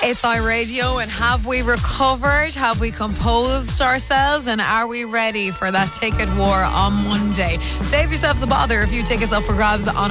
It's iRadio, and have we recovered? Have we composed ourselves? And are we ready for that ticket war on Monday? Save yourself the bother. A few tickets up for grabs on